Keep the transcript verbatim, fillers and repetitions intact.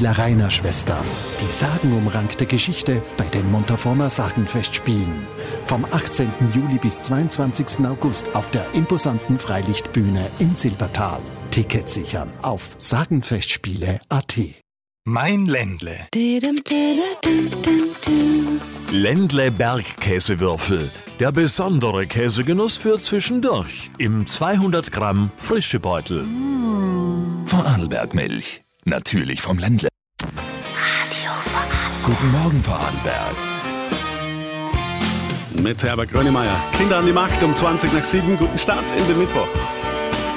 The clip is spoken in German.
Spielereiner Schwestern. Die sagenumrankte Geschichte bei den Montaforner Sagenfestspielen. Vom achtzehnten Juli bis zweiundzwanzigsten August auf der imposanten Freilichtbühne in Silbertal. Tickets sichern auf sagenfestspiele punkt at. Mein Ländle. Ländle Bergkäsewürfel. Der besondere Käsegenuss für zwischendurch. Im zweihundert Gramm Frischebeutel. Mm. Vorarlberg-Milch. Natürlich vom Ländle. Radio Vorarlberg. Guten Morgen, Vorarlberg. Mit Herbert Grönemeyer. Kinder an die Macht um zwanzig nach sieben. Guten Start in den Mittwoch.